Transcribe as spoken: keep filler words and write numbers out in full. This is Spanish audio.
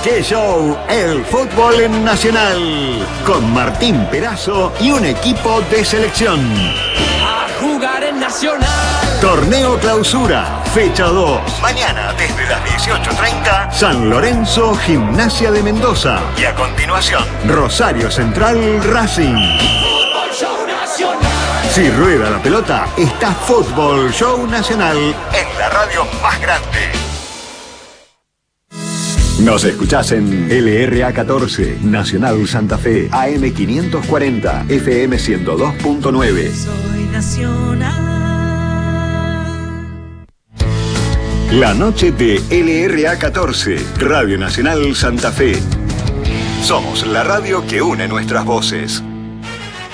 ¡Qué show! El fútbol en Nacional. Con Martín Perazo y un equipo de selección. A jugar en Nacional. Torneo Clausura, fecha dos. Mañana desde las dieciocho treinta, San Lorenzo, Gimnasia de Mendoza. Y a continuación, Rosario Central, Racing. Fútbol Show Nacional. Si rueda la pelota, está Fútbol Show Nacional en la radio más grande. Nos escuchás en L R A catorce, Nacional Santa Fe, A M quinientos cuarenta, F M ciento dos punto nueve. Soy nacional. La noche de L R A catorce, Radio Nacional Santa Fe. Somos la radio que une nuestras voces.